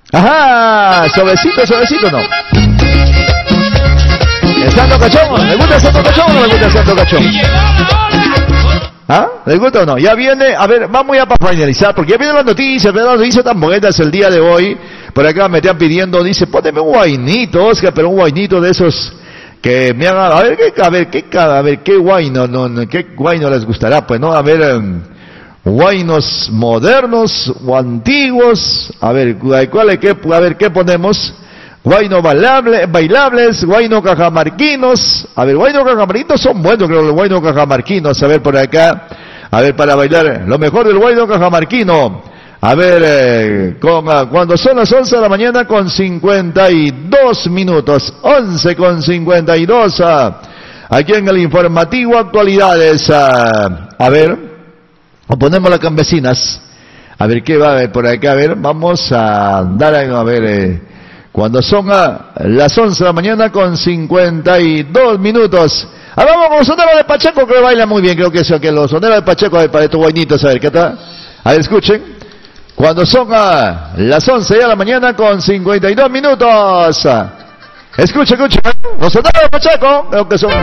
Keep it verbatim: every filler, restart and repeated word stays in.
Ajá, suavecito, suavecito, no. El santo cachón, ¿le gusta el santo cachón o no le gusta el santo cachón? ¿Ah? ¿Le gusta o no? Ya viene, a ver, vamos ya para finalizar, porque ya vienen las noticias, pero las noticias tan buenas el día de hoy. Por acá me están pidiendo, dice, poneme un guainito, Oscar, pero un guainito de esos que me hagan, a ver, ¿qué, a ver, qué, a ver, qué guayno, no, no, qué guayno les gustará, pues, ¿no? A ver, um, guaynos modernos o antiguos, a ver, ¿cuál es, qué, a ver, qué ponemos? Guayno bailable, bailables, guayno cajamarquinos, a ver, guayno cajamarquinos son buenos, creo, los guayno cajamarquinos, a ver, por acá, a ver, para bailar, lo mejor del guayno cajamarquino, a ver, eh, con, uh, cuando son las once de la mañana con cincuenta y dos minutos, once con cincuenta y dos, uh, aquí en el informativo actualidades, uh, a ver, o ponemos las campesinas, a ver qué va a haber por acá, a ver, vamos a dar a ver, eh, cuando son a las once de la mañana con cincuenta y dos minutos. Ahora vamos con los soneros de Pacheco, que baila muy bien, creo que eso, que los soneros de Pacheco, a ver, para estos guainitos, a ver, ¿qué tal? A ver, escuchen. Cuando son a las once de la mañana con cincuenta y dos minutos. Escuchen, escuchen. Los soneros de Pacheco, creo que son...